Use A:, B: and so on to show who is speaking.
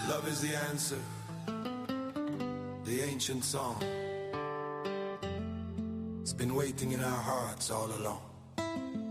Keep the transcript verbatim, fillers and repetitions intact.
A: Love is the answer, the ancient song. It's been waiting in our hearts all along.